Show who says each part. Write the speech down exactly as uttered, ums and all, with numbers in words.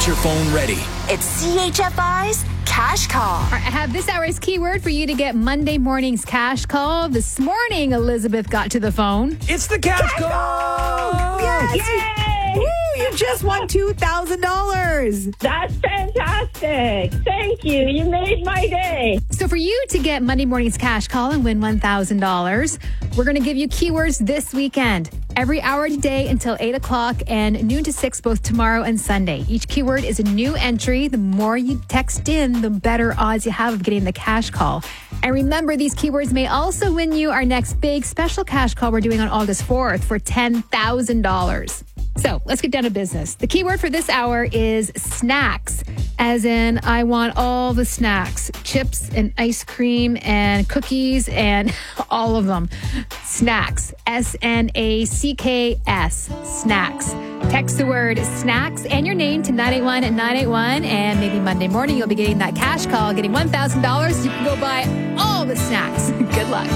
Speaker 1: Get your phone ready.
Speaker 2: It's C H F I's Cash Call.
Speaker 3: All right, I have this hour's keyword for you to get Monday morning's cash call. This morning, Elizabeth got to the phone.
Speaker 1: It's the cash, cash call. call!
Speaker 4: Yes!
Speaker 5: Yay!
Speaker 4: Woo, you just won two thousand dollars.
Speaker 5: That's fantastic. Thank you. You made my day.
Speaker 3: So for you to get Monday morning's cash call and win one thousand dollars, we're going to give you keywords this weekend. Every hour today until eight o'clock and noon to six both tomorrow and Sunday. Each keyword is a new entry. The more you text in, the better odds you have of getting the cash call. And remember, these keywords may also win you our next big special cash call we're doing on August fourth for ten thousand dollars. So let's get down to business. The keyword for this hour is snacks, as in I want all the snacks, chips and ice cream and cookies and all of them. Snacks, S N A C K S, snacks. Text the word snacks and your name to nine eight one nine eight one, and maybe Monday morning you'll be getting that cash call, getting one thousand dollars. You can go buy all the snacks. Good luck.